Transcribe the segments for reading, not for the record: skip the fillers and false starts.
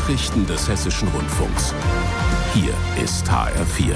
Nachrichten des Hessischen Rundfunks. Hier ist HR4.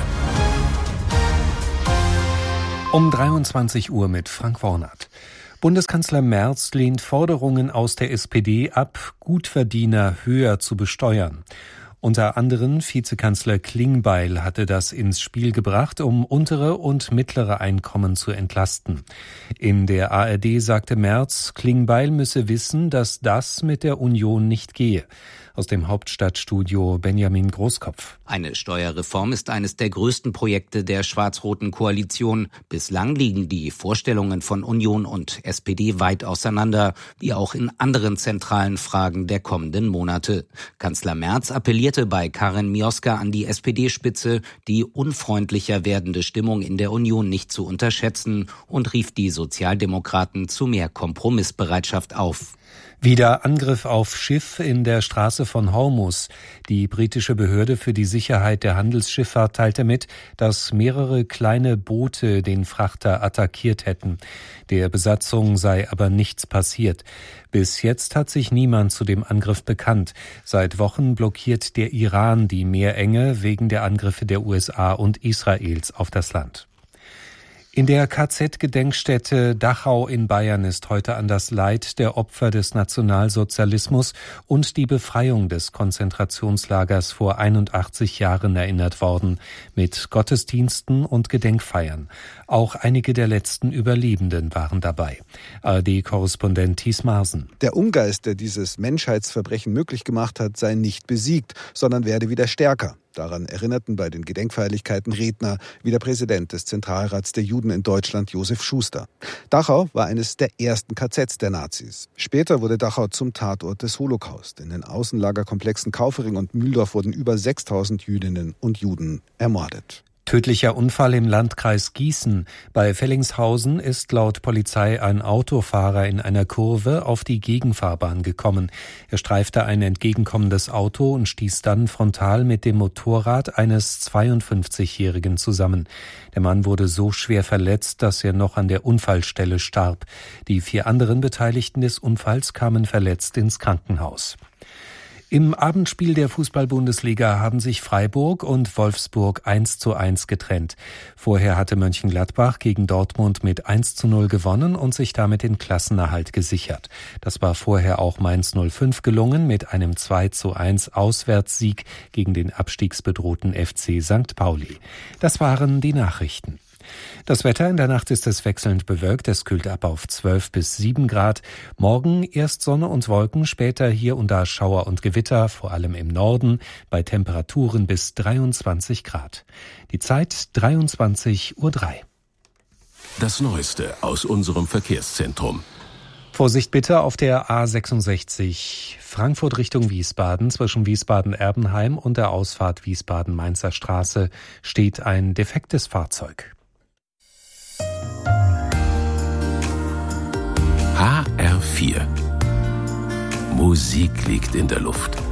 Um 23 Uhr mit Frank Wornert. Bundeskanzler Merz lehnt Forderungen aus der SPD ab, Gutverdiener höher zu besteuern. Unter anderem Vizekanzler Klingbeil hatte das ins Spiel gebracht, um untere und mittlere Einkommen zu entlasten. In der ARD sagte Merz, Klingbeil müsse wissen, dass das mit der Union nicht gehe. Aus dem Hauptstadtstudio Benjamin Großkopf. Eine Steuerreform ist eines der größten Projekte der schwarz-roten Koalition. Bislang liegen die Vorstellungen von Union und SPD weit auseinander, wie auch in anderen zentralen Fragen der kommenden Monate. Kanzler Merz appellierte bei Karin Mioska an die SPD-Spitze, die unfreundlicher werdende Stimmung in der Union nicht zu unterschätzen und rief die Sozialdemokraten zu mehr Kompromissbereitschaft auf. Wieder Angriff auf Schiff in der Straße von Hormuz. Die britische Behörde für die Sicherheit der Handelsschifffahrt teilte mit, dass mehrere kleine Boote den Frachter attackiert hätten. Der Besatzung sei aber nichts passiert. Bis jetzt hat sich niemand zu dem Angriff bekannt. Seit Wochen blockiert der Iran die Meerenge wegen der Angriffe der USA und Israels auf das Land. In der KZ-Gedenkstätte Dachau in Bayern ist heute an das Leid der Opfer des Nationalsozialismus und die Befreiung des Konzentrationslagers vor 81 Jahren erinnert worden, mit Gottesdiensten und Gedenkfeiern. Auch einige der letzten Überlebenden waren dabei. ARD-Korrespondent Thies Marsen. Der Ungeist, der dieses Menschheitsverbrechen möglich gemacht hat, sei nicht besiegt, sondern werde wieder stärker. Daran erinnerten bei den Gedenkfeierlichkeiten Redner wie der Präsident des Zentralrats der Juden in Deutschland, Josef Schuster. Dachau war eines der ersten KZs der Nazis. Später wurde Dachau zum Tatort des Holocaust. In den Außenlagerkomplexen Kaufering und Mühldorf wurden über 6.000 Jüdinnen und Juden ermordet. Tödlicher Unfall im Landkreis Gießen. Bei Fellingshausen ist laut Polizei ein Autofahrer in einer Kurve auf die Gegenfahrbahn gekommen. Er streifte ein entgegenkommendes Auto und stieß dann frontal mit dem Motorrad eines 52-Jährigen zusammen. Der Mann wurde so schwer verletzt, dass er noch an der Unfallstelle starb. Die 4 anderen Beteiligten des Unfalls kamen verletzt ins Krankenhaus. Im Abendspiel der Fußball-Bundesliga haben sich Freiburg und Wolfsburg 1:1 getrennt. Vorher hatte Mönchengladbach gegen Dortmund mit 1:0 gewonnen und sich damit den Klassenerhalt gesichert. Das war vorher auch Mainz 05 gelungen mit einem 2:1 Auswärtssieg gegen den abstiegsbedrohten FC St. Pauli. Das waren die Nachrichten. Das Wetter: in der Nacht ist es wechselnd bewölkt, es kühlt ab auf 12 bis 7 Grad. Morgen erst Sonne und Wolken, später hier und da Schauer und Gewitter, vor allem im Norden, bei Temperaturen bis 23 Grad. Die Zeit 23:03 Uhr. Das Neueste aus unserem Verkehrszentrum. Vorsicht bitte auf der A66 Frankfurt Richtung Wiesbaden. Zwischen Wiesbaden-Erbenheim und der Ausfahrt Wiesbaden-Mainzer Straße steht ein defektes Fahrzeug. HR4. Musik liegt in der Luft.